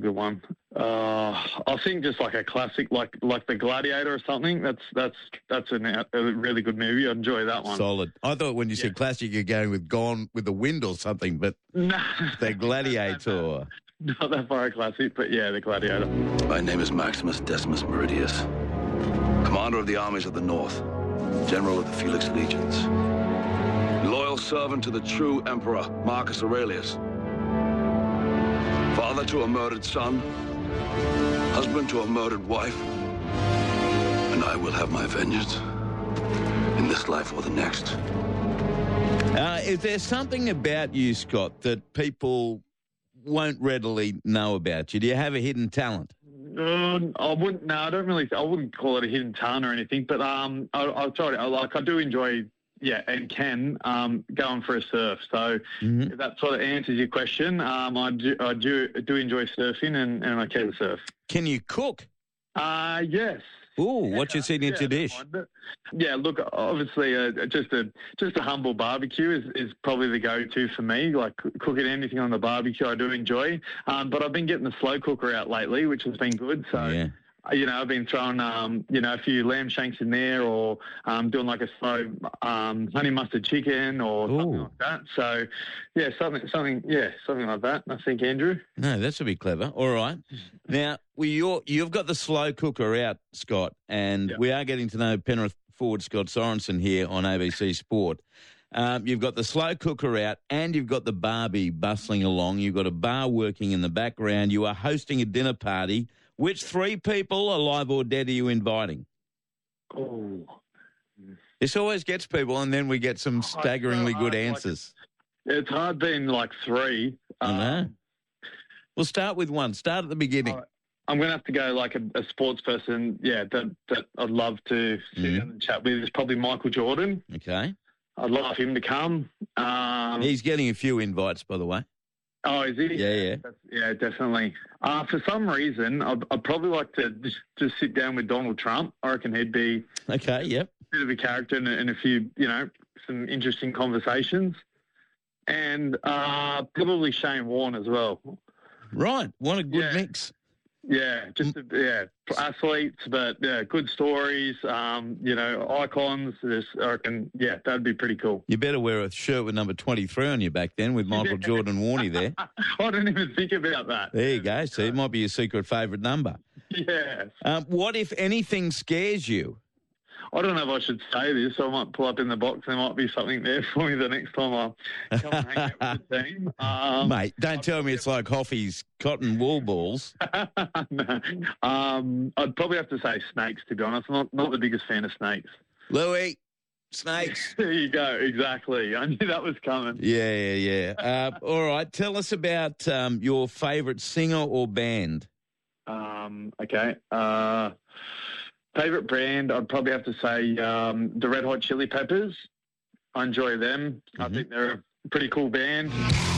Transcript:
good one. I think just like a classic, like The Gladiator or something. That's a really good movie. I enjoy that one. Solid. I thought when you said classic, you're going with Gone with the Wind or something, but No, The Gladiator. Not that far a classic, but yeah, The Gladiator. My name is Maximus Decimus Meridius, commander of the armies of the North, general of the Felix Legions, loyal servant to the true emperor, Marcus Aurelius, father to a murdered son, husband to a murdered wife, and I will have my vengeance in this life or the next. Is there something about you, Scott, that people won't readily know about you? Do you have a hidden talent? I wouldn't. No, I don't really. I wouldn't call it a hidden talent or anything. But I'll try to. I do enjoy. Yeah, and can going for a surf. So if that sort of answers your question, I do enjoy surfing and I can surf. Can you cook? Yes. Ooh, what's your signature dish? Yeah, look, obviously, just a humble barbecue is probably the go-to for me. Like cooking anything on the barbecue, I do enjoy. But I've been getting the slow cooker out lately, which has been good. So, I've been throwing, a few lamb shanks in there, or doing like a slow honey mustard chicken or something like that. So, yeah, something like that. I think, Andrew. No, that's a bit clever. All right. Now, you've got the slow cooker out, Scott, and we are getting to know Penrith forward Scott Sorensen here on ABC Sport. You've got the slow cooker out and you've got the barbie bustling along. You've got a bar working in the background. You are hosting a dinner party. Which three people, alive or dead, are you inviting? Oh. This always gets people, and then we get some staggeringly good answers. It's hard being like three. I know. We'll start with one. Start at the beginning. I'm going to have to go like a sports person, that I'd love to sit down and chat with is probably Michael Jordan. Okay. I'd love him to come. He's getting a few invites, by the way. Oh, is he? Yeah. Yeah, definitely. For some reason, I'd probably like to just sit down with Donald Trump. I reckon he'd be a bit of a character and a few, some interesting conversations. And probably Shane Warne as well. Right. What a good mix. Yeah, athletes, but good stories, icons. I reckon, that'd be pretty cool. You better wear a shirt with number 23 on your back then with Michael Jordan Warney there. I didn't even think about that. There you go. See, it might be your secret favourite number. Yes. What, if anything, scares you? I don't know if I should say this. I might pull up in the box. There might be something there for me the next time I come and hang out with the team. Mate, don't tell me it's like Hoffy's cotton wool balls. No. I'd probably have to say snakes, to be honest. I'm not the biggest fan of snakes. Louis, snakes. There you go. Exactly. I knew that was coming. Yeah. All right. Tell us about your favourite singer or band. Okay. Favorite brand, I'd probably have to say the Red Hot Chili Peppers. I enjoy them. I think they're a pretty cool band.